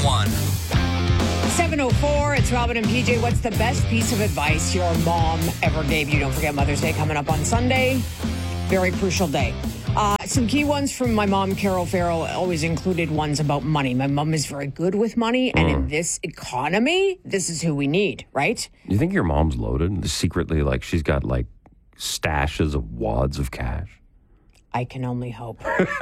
101. 7:04, it's Robin and PJ. What's the best piece of advice your mom ever gave you? Don't forget Mother's Day coming up on Sunday. Very crucial day. Some key ones from my mom, Carol Farrell, always included ones about money. My mom is very good with money, and in this economy, this is who we need, right? You think your mom's loaded? Secretly, like, she's got, like, stashes of wads of cash? I can only hope.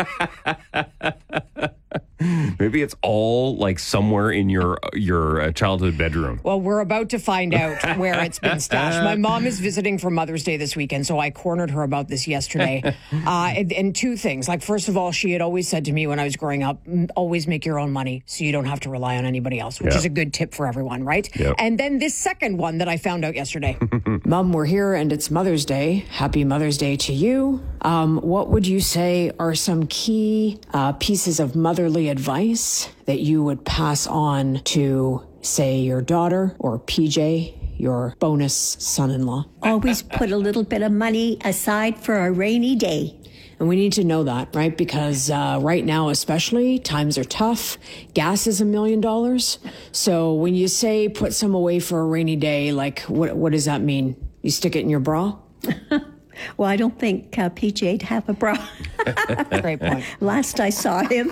Maybe it's all like somewhere in your childhood bedroom. Well, we're about to find out where it's been stashed. My mom is visiting for Mother's Day this weekend, so I cornered her about this yesterday. And two things. Like, first of all, she had always said to me when I was growing up, always make your own money so you don't have to rely on anybody else, which is a good tip for everyone, right? Yep. And then this second one that I found out yesterday. Mom, we're here and it's Mother's Day. Happy Mother's Day to you. What would you say are some key pieces of motherly advice that you would pass on to, say, your daughter or PJ, your bonus son-in-law? Always put a little bit of money aside for a rainy day. And we need to know that, right? Because right now, especially, times are tough. Gas is $1 million. So when you say put some away for a rainy day, like what does that mean? You stick it in your bra? Well, I don't think PJ'd have a bra. Great point. Last I saw him.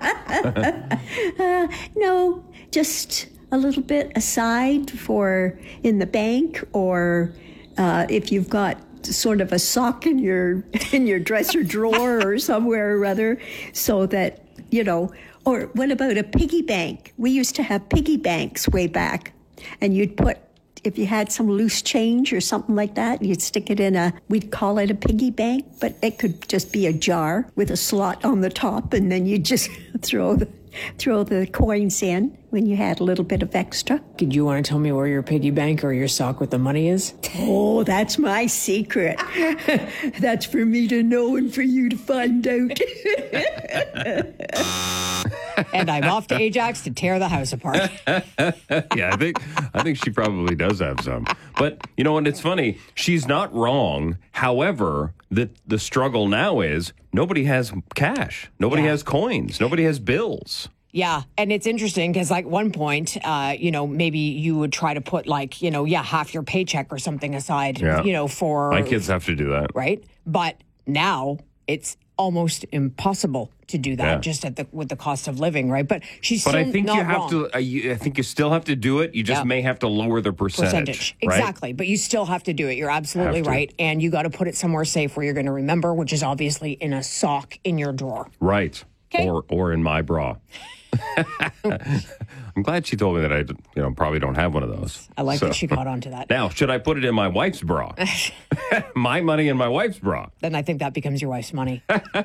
No, just a little bit aside for in the bank, or if you've got sort of a sock in your dresser drawer or somewhere or other, so that, you know. Or what about a piggy bank? We used to have piggy banks way back, and you'd put, if you had some loose change or something like that, you'd stick it in we'd call it a piggy bank, but it could just be a jar with a slot on the top, and then you just throw the coins in when you had a little bit of extra. Did you want to tell me where your piggy bank or your sock with the money is? Oh, that's my secret. That's for me to know and for you to find out. And I'm off to Ajax to tear the house apart. Yeah, I think she probably does have some. But, you know, and it's funny, she's not wrong. However, the struggle now is nobody has cash. Nobody has coins. Nobody has bills. Yeah, and it's interesting because, like, one point, maybe you would try to put, like, half your paycheck or something aside, for... My kids have to do that. Right? But now it's almost impossible to do that just with the cost of living, right? But she's still not wrong. But I think you have to. I think you still have to do it. You just may have to lower the percentage. Right? Exactly, but you still have to do it. You're absolutely right, and you got to put it somewhere safe where you're going to remember, which is obviously in a sock in your drawer. Right. Okay. Or in my bra. I'm glad she told me that I, probably don't have one of those. I like that she got onto that. Now, should I put it in my wife's bra? My money in my wife's bra. Then I think that becomes your wife's money.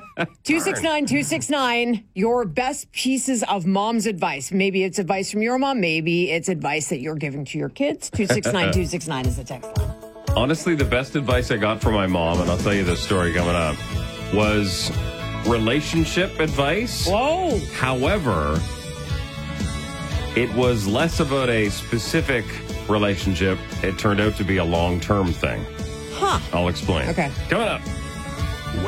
269-269, your best pieces of mom's advice. Maybe it's advice from your mom. Maybe it's advice that you're giving to your kids. 269-269 is the text line. Honestly, the best advice I got from my mom, and I'll tell you this story coming up, was relationship advice. Whoa. However, it was less about a specific relationship. It turned out to be a long-term thing. Huh. I'll explain. Okay. Coming up.